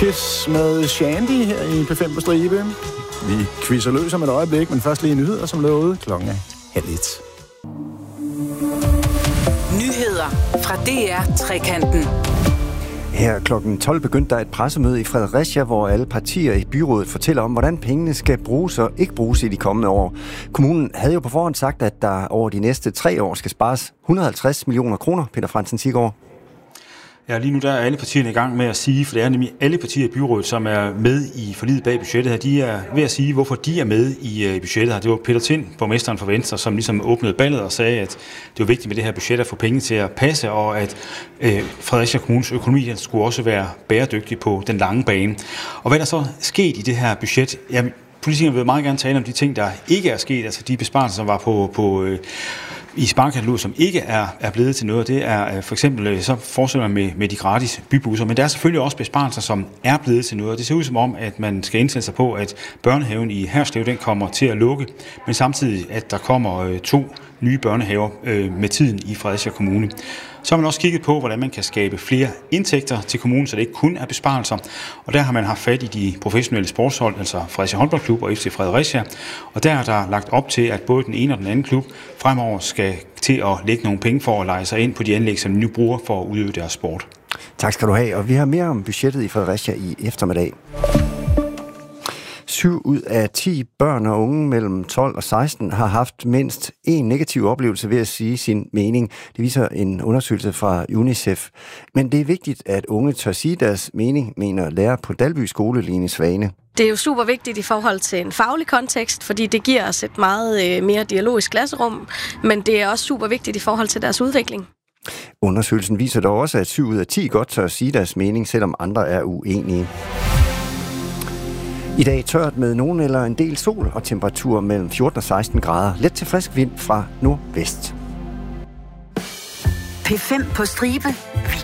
Kiss med Shandy her i P5 på stribe. Vi quizzer løs om et øjeblik, men først lige nyheder, som lovet. Klokken er 12:30. Nyheder fra DR Trekanten. Her klokken 12 begyndte der et pressemøde i Fredericia, hvor alle partier i byrådet fortæller om, hvordan pengene skal bruges og ikke bruges i de kommende år. Kommunen havde jo på forhånd sagt, at der over de næste 3 år skal spares 150 millioner kroner. Peter Frandsen Siggaard. Ja, lige nu der er alle partierne i gang med at sige, for det er nemlig alle partier i byrådet, som er med i forliget bag budgettet her, de er ved at sige, hvorfor de er med i budgettet her. Det var Peter Tind, borgmesteren for Venstre, som ligesom åbnede ballet og sagde, at det var vigtigt med det her budget at få penge til at passe, og at Fredericia Kommunes økonomi skulle også være bæredygtig på den lange bane. Og hvad der så sket i det her budget? Ja, politikerne vil meget gerne tale om de ting, der ikke er sket, altså de besparelser, som var i sparekataloget, som ikke er blevet til noget. Det er for eksempel, så fortsætter man med de gratis bybusser, men der er selvfølgelig også besparelser, som er blevet til noget. Det ser ud som om, at man skal indstille sig på, at børnehaven i Herslev, den kommer til at lukke, men samtidig, at der kommer 2 nye børnehaver med tiden i Fredericia Kommune. Så har man også kigget på, hvordan man kan skabe flere indtægter til kommunen, så det ikke kun er besparelser. Og der har man haft fat i de professionelle sportshold, altså Fredericia Håndboldklub og FC Fredericia. Og der er der lagt op til, at både den ene og den anden klub fremover skal til at lægge nogle penge for at leje sig ind på de anlæg, som de nu bruger for at udøve deres sport. Tak skal du have, og vi har mere om budgettet i Fredericia i eftermiddag. 7 ud af 10 børn og unge mellem 12 og 16 har haft mindst en negativ oplevelse ved at sige sin mening. Det viser en undersøgelse fra UNICEF. Men det er vigtigt, at unge tør sige deres mening, mener lærer på Dalby Skole, Line Svane. Det er jo super vigtigt i forhold til en faglig kontekst, fordi det giver os et meget mere dialogisk klasserum, men det er også super vigtigt i forhold til deres udvikling. Undersøgelsen viser dog også, at 7 ud af 10 godt tør sige deres mening, selvom andre er uenige. I dag tørt med nogen eller en del sol og temperatur mellem 14 og 16 grader. Let til frisk vind fra nordvest. P5 på stribe. Vi